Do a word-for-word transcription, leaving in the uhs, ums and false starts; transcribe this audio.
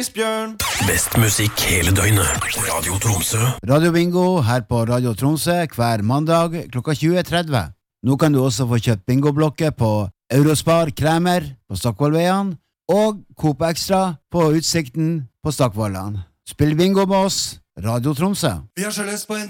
Isbjørn. Best musikk hele døgnet. Radio Tromsø. Radio Bingo her på Radio Tromsø hver mandag klokka tjue tretti. Nå kan du også få kjøpt bingoblokker på Eurospar Kremer på Stokkvollveien og Coop Extra på Utsikten på Stokkvollan. Spill bingo med oss, Radio Tromsø. Vi har sjølest på en